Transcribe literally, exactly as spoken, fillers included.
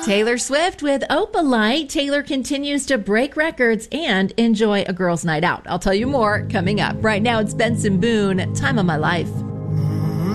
Taylor Swift with Opalite. Taylor continues to break records and enjoy a girls' night out. I'll tell you more coming up. Right now, it's Benson Boone, Time of My Life.